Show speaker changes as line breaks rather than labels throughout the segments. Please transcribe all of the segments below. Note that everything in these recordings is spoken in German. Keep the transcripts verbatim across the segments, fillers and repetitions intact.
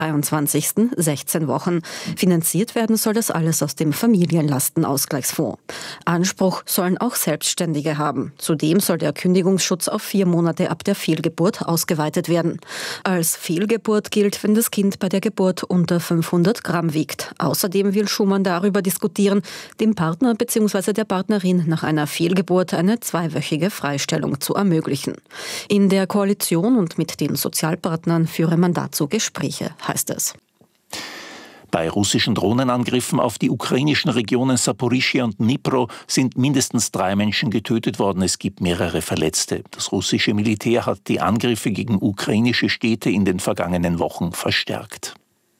dreiundzwanzigsten sechzehn Wochen. Finanziert werden soll das alles aus dem Familienlastenausgleichsfonds. Anspruch sollen auch Selbstständige haben. Zudem soll der Kündigungsschutz auf vier Monate ab der Fehlgeburt ausgeweitet werden. Als Fehlgeburt gilt, wenn das Kind bei der Geburt unter fünfhundert Gramm wiegt. Außerdem will Schumann darüber diskutieren, dem Partner bzw. der Partnerin nach einer Fehlgeburt eine zweiwöchige Freistellung zu ermöglichen. In der Koalition und mit den Sozialpartnern führe man dazu Gespräche, heißt es.
Bei russischen Drohnenangriffen auf die ukrainischen Regionen Saporischschja und Dnipro sind mindestens drei Menschen getötet worden. Es gibt mehrere Verletzte. Das russische Militär hat die Angriffe gegen ukrainische Städte in den vergangenen Wochen verstärkt.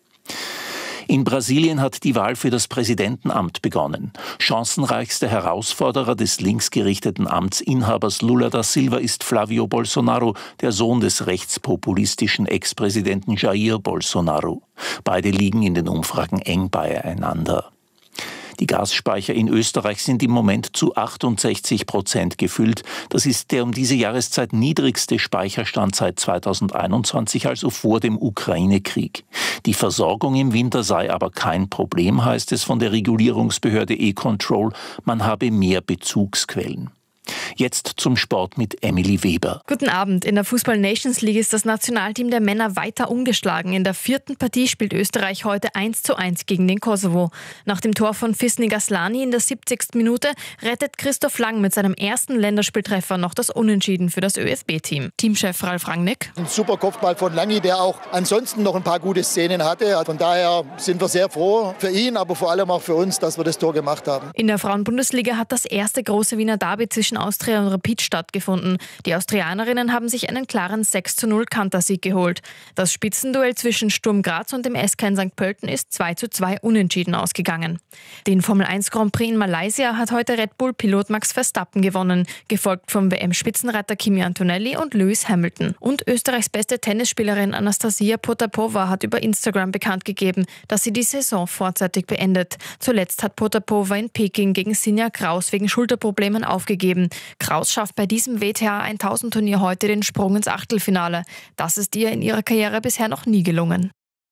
In Brasilien hat die Wahl für das Präsidentenamt begonnen. Chancenreichster Herausforderer des linksgerichteten Amtsinhabers Lula da Silva ist Flávio Bolsonaro, der Sohn des rechtspopulistischen Ex-Präsidenten Jair Bolsonaro. Beide liegen in den Umfragen eng beieinander. Die Gasspeicher in Österreich sind im Moment zu achtundsechzig Prozent gefüllt. Das ist der um diese Jahreszeit niedrigste Speicherstand seit zweitausendeinundzwanzig, also vor dem Ukraine-Krieg. Die Versorgung im Winter sei aber kein Problem, heißt es von der Regulierungsbehörde E-Control. Man habe mehr Bezugsquellen. Jetzt zum Sport mit Emily Weber.
Guten Abend. In der Fußball-Nations League ist das Nationalteam der Männer weiter ungeschlagen. In der vierten Partie spielt Österreich heute eins zu eins gegen den Kosovo. Nach dem Tor von Fisni Gaslani in der siebzigsten Minute rettet Christoph Lang mit seinem ersten Länderspieltreffer noch das Unentschieden für das ÖFB-Team. Teamchef Ralf Rangnick.
Ein super Kopfball von Langi, der auch ansonsten noch ein paar gute Szenen hatte. Von daher sind wir sehr froh für ihn, aber vor allem auch für uns, dass wir das Tor gemacht haben.
In der Frauen-Bundesliga hat das erste große Wiener Derby zwischen Austria und Rapid stattgefunden. Die Austrianerinnen haben sich einen klaren sechs zu null Kantersieg geholt. Das Spitzenduell zwischen Sturm Graz und dem S K in Sankt Pölten ist zwei zu zwei unentschieden ausgegangen. Den Formel eins Grand Prix in Malaysia hat heute Red Bull-Pilot Max Verstappen gewonnen, gefolgt vom W M-Spitzenreiter Kimi Antonelli und Lewis Hamilton. Und Österreichs beste Tennisspielerin Anastasia Potapova hat über Instagram bekannt gegeben, dass sie die Saison vorzeitig beendet. Zuletzt hat Potapova in Peking gegen Sinja Kraus wegen Schulterproblemen aufgegeben. Kraus schafft bei diesem W T A tausend Turnier heute den Sprung ins Achtelfinale. Das ist ihr in ihrer Karriere bisher noch nie gelungen.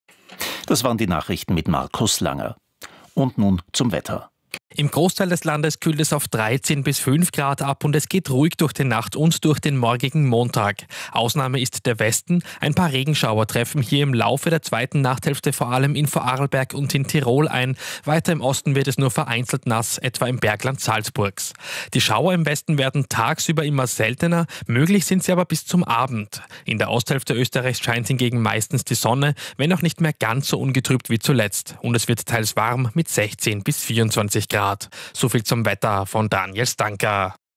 Das waren die Nachrichten mit Markus Langer. Und nun zum Wetter.
Im Großteil des Landes kühlt es auf dreizehn bis fünf Grad ab und es geht ruhig durch die Nacht und durch den morgigen Montag. Ausnahme ist der Westen. Ein paar Regenschauer treffen hier im Laufe der zweiten Nachthälfte vor allem in Vorarlberg und in Tirol ein. Weiter im Osten wird es nur vereinzelt nass, etwa im Bergland Salzburgs. Die Schauer im Westen werden tagsüber immer seltener, möglich sind sie aber bis zum Abend. In der Osthälfte Österreichs scheint hingegen meistens die Sonne, wenn auch nicht mehr ganz so ungetrübt wie zuletzt. Und es wird teils warm mit sechzehn bis vierundzwanzig Grad. So viel zum Wetter von Daniel Stanker.